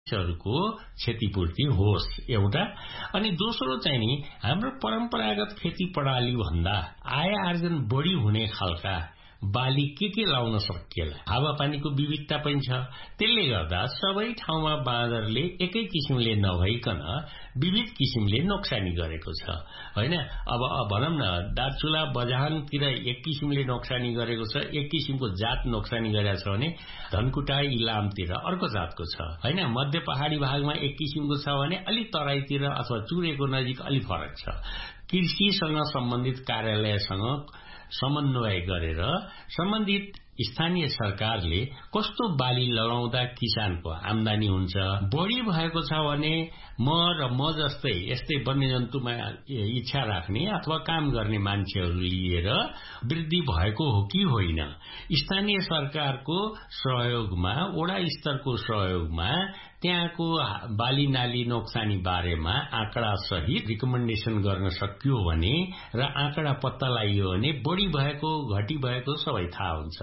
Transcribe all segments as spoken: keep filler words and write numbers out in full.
हरूको क्षतिपूर्ति होस् एउटा। अनि दोस्रो चाहिँ नि हाम्रो परम्परागत खेती प्रणाली भन्दा आय आर्जन बढी हुने खालका बाली के के लाउन सकिएला। हावापानीको विविधता पनि छ। त्यसले गर्दा सबै ठाउँमा बाँदरले एकै किसिमले नभइकन विविध किसिमले नोक्सानी गरेको छ हैन। अब भनौं न दार्चुला बझाङतिर एक किसिमले नोक्सानी गरेको छ, एक किसिमको जात नोक्सानी गरेको छ भने धनकुटा इलामतिर अर्को जातको छ हैन। मध्य पहाडी भागमा एक किसिमको छ भने अलि तराईतिर अथवा चुरेको नजिक अलि फरक छ। कृषिसँग सम्बन्धित कार्यालयसँग समन्वय गरेर सम्बन्धित स्थानीय सरकारले कस्तो बाली लगाउँदा किसानको आमदानी हुन्छ, बढी भएको छ भने म र म जस्तै यस्तै वन्यजन्तुमा इच्छा राख्ने अथवा काम गर्ने मान्छेहरू लिएर वृद्धि भएको हो कि होइन, स्थानीय सरकारको सहयोगमा वडा स्तरको सहयोगमा त्यहाँको बाली नाली नोक्सानी बारेमा आँकडा सहित रिकमेन्डेसन गर्न सकियो भने र आँकडा पत्ता लगाइयो भने बढी भएको घटी भएको सबै थाहा हुन्छ।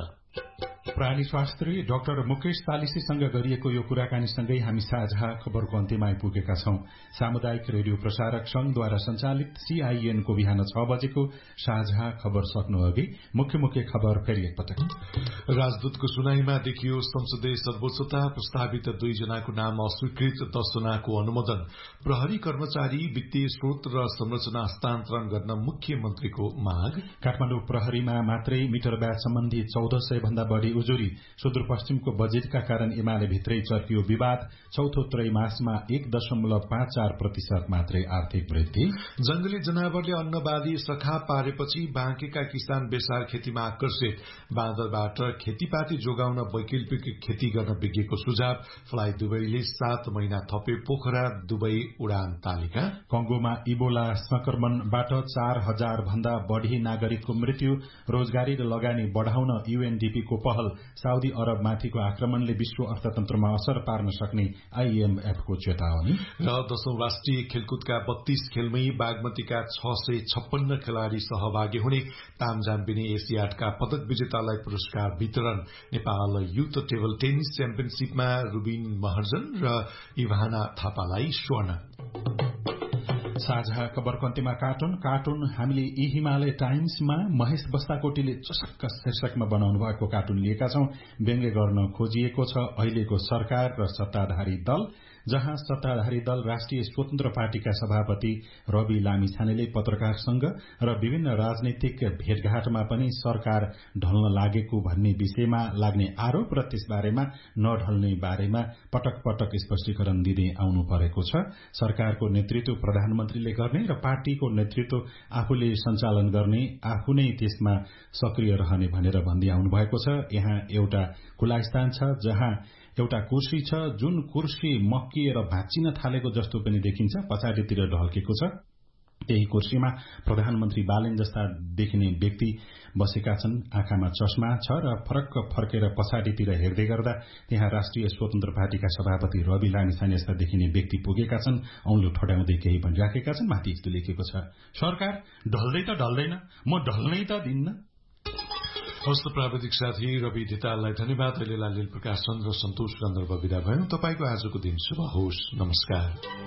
प्राणी शास्त्री डाक्टर मुकेश तालिसीसँग गरिएको यो कुराकानीसँगै हामी साझा खबरको अन्त्यमा आइपुगेका छौं। सामुदायिक रेडियो प्रसारक संघद्वारा संचालित सीआईएनको बिहान छ बजेको साझा खबर सक्नु अघि मुख्य मुख्य खबर फेरि एकपटक। राजदूतको सुनाईमा देखियो संसदीय सर्वोच्चता, प्रस्तावित दुईजनाको नाम अस्वीकृत, दसजनाको अनुमोदन। प्रहरी कर्मचारी वित्तीय स्रोत र संरचना हस्तान्तरण गर्न मुख्यमन्त्रीको माग। काठमाडौँ प्रहरीमा मात्रै मिटर ब्याज सम्बन्धी चौध सय भन्दा बढ़ी उजुरी। सुदूरपश्चिमको बजेटका कारण एमाले भित्रै चर्कियो विवाद। चौथो त्रैमासमा एक दशमलव पाँच चार प्रतिशत मात्रै आर्थिक वृद्धि। जंगली जनावरले अन्नबाली सखा पारेपछि बाँकेका किसान बेसार खेतीमा आकर्षित। बाँदरबाट खेतीपाती जोगाउन वैकल्पिक खेती गर्न विज्ञको सुझाव। फ्लाइ दुबईले सात महिना थपे पोखरा दुबई उडान तालिका। कंगोमा इबोला संक्रमणबाट चार हजार भन्दा बढ़ी नागरिकको मृत्यु। रोजगारी र लगानी बढ़ाउन यूएनडीपी को पहल। साउदी अरब माथिको आक्रमणले विश्व अर्थतन्त्रमा असर पार्न सक्ने आईएमएफ को चेतावनी। र दशौं राष्ट्रिय खेलकुदका बत्तीस खेलमै बागमतीका छ सय छप्पन्न खेलाड़ी सहभागी हुने। तामझाम बिने एसियाडका पदक विजेतालाई पुरस्कार वितरण। Nepal youth table tennis च्याम्पियनशीपमा Rubin Maharjan र इभाना थापालाई स्वर्ण। साझा खबरको अन्त्यमा कार्टुन कार्टुन हामीले यी हिमालय टाइम्समा महेश बस्ताकोटीले चसक्क शीर्षकमा बनाउनु भएको कार्टुन लिएका छौं। व्यङ्ग्य गर्न खोजिएको छ अहिलेको सरकार र सत्ताधारी दल, जहाँ सत्ताधारी दल राष्ट्रिय स्वतन्त्र पार्टीका सभापति रवि लामिछानेले पत्रकारसँग र विभिन्न राजनैतिक भेटघाटमा पनि सरकार ढल्न लागेको भन्ने विषयमा लाग्ने आरोप र त्यसबारेमा नढल्ने बारेमा पटक पटक स्पष्टीकरण दिँदै आउनु परेको छ। सरकारको नेतृत्व प्रधानमन्त्रीले गर्ने र पार्टीको नेतृत्व आफूले सञ्चालन गर्ने, आफू नै त्यसमा सक्रिय रहने भनेर भन्दै आउनु भएको छ। यहाँ एउटा खुला स्थान छ जहाँ एउटा कुर्सी छ, जुन कुर्सी मक्किएर भाँचिन थालेको जस्तो पनि देखिन्छ, पछाडितिर ढल्केको छ। त्यही कुर्सीमा प्रधानमन्त्री बालेन जस्ता देखिने व्यक्ति बसेका छन्। आँखामा चस्मा छ र फरक्क फर्केर पछाडितिर हेर्दै गर्दा त्यहाँ राष्ट्रिय स्वतन्त्र पार्टीका सभापति रवि लामिछाने जस्ता देखिने व्यक्ति पुगेका छन्। औंलो ठड्याउँदै केही भनिराखेका छन्। माथि यस्तो लेखेको छ, सरकार ढल्दै त ढल्दैन, म ढल्नै त दिन्न। हस्त प्राविधिक साथी रवि धिताललाई धन्यवाद। अहिले लालिल प्रकाश चन्द्र सन्तोष गन्धर्व विदा भयौं। तपाईको आजको दिन शुभ होस्। नमस्कार।